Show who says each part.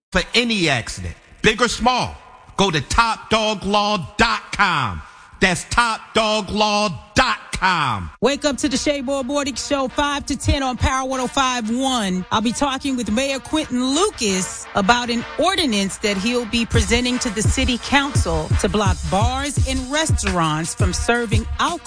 Speaker 1: for any accident, big or small. Go to TopDogLaw.com. That's TopDogLaw.com.
Speaker 2: Wake up to the Shayboy Morning Show 5 to 10 on Power 105.1. I'll be talking with Mayor Quentin Lucas about an ordinance that he'll be presenting to the city council to block bars and restaurants from serving alcohol